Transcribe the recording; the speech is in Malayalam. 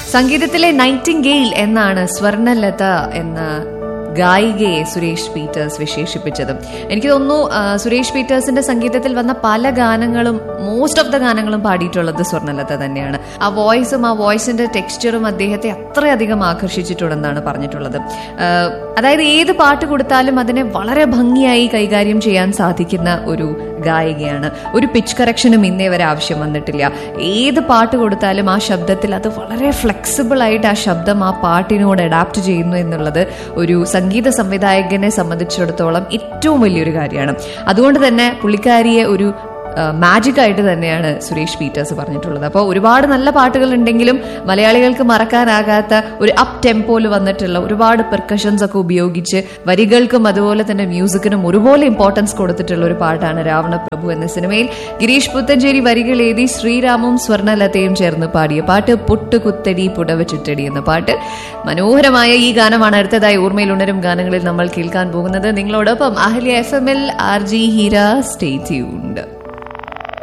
സംഗീതത്തിലെ നൈറ്റിംഗെയിൽ എന്നാണ് സ്വർണലത എന്ന ഗായികയെ സുരേഷ് പീറ്റേഴ്സ് വിശേഷിപ്പിച്ചത്. എനിക്ക് തോന്നുന്നു സുരേഷ് പീറ്റേഴ്സിന്റെ സംഗീതത്തിൽ വന്ന പല ഗാനങ്ങളും, മോസ്റ്റ് ഓഫ് ദ ഗാനങ്ങളും പാടിയിട്ടുള്ളത് സ്വർണലത തന്നെയാണ്. ആ വോയിസും ആ വോയിസിന്റെ ടെക്സ്ചറും അദ്ദേഹത്തെ അത്രയധികം ആകർഷിച്ചിട്ടുണ്ടെന്നാണ് പറഞ്ഞിട്ടുള്ളത്. അതായത് ഏത് പാട്ട് കൊടുത്താലും അതിനെ വളരെ ഭംഗിയായി കൈകാര്യം ചെയ്യാൻ സാധിക്കുന്ന ഒരു ഗായികയാണ്. ഒരു പിച്ച് കറക്ഷനും ഇന്നേ വരെ ആവശ്യം വന്നിട്ടില്ല. ഏത് പാട്ട് കൊടുത്താലും ആ ശബ്ദത്തിൽ അത് വളരെ ഫ്ലെക്സിബിൾ ആയിട്ട് ആ ശബ്ദം ആ പാട്ടിനോട് അഡാപ്റ്റ് ചെയ്യുന്നു എന്നുള്ളത് ഒരു സംഗീത സംവിധായകനെ സംബന്ധിച്ചിടത്തോളം ഏറ്റവും വലിയൊരു കാര്യമാണ്. അതുകൊണ്ട് തന്നെ പുള്ളിക്കാരിയെ ഒരു മാജിക് ആയിട്ട് തന്നെയാണ് സുരേഷ് പീറ്റേഴ്സ് പറഞ്ഞിട്ടുള്ളത്. അപ്പോൾ ഒരുപാട് നല്ല പാട്ടുകൾ ഉണ്ടെങ്കിലും മലയാളികൾക്ക് മറക്കാനാകാത്ത ഒരു അപ്പ് ടെമ്പോയിൽ വന്നിട്ടുള്ള ഒരുപാട് പെർക്കഷൻസ് ഒക്കെ ഉപയോഗിച്ച് വരികൾക്കും അതുപോലെ തന്നെ മ്യൂസിക്കിനും ഒരുപോലെ ഇമ്പോർട്ടൻസ് കൊടുത്തിട്ടുള്ള ഒരു പാട്ടാണ് രാവണപ്രഭു എന്ന സിനിമയിൽ ഗിരീഷ് പുത്തഞ്ചേരി വരികൾ എഴുതി ശ്രീരാമും സ്വർണലതയും ചേർന്ന് പാടിയ പാട്ട് പൊട്ടുകുത്തടി പുടവ ചുറ്റടി എന്ന പാട്ട്. മനോഹരമായ ഈ ഗാനമാണ് അടുത്തതായി ഓർമ്മയിൽ ഉണരും ഗാനങ്ങളിൽ നമ്മൾ കേൾക്കാൻ പോകുന്നത്. നിങ്ങളോടൊപ്പം Ahalya FM-ൽ RJ Heera. Stay tuned.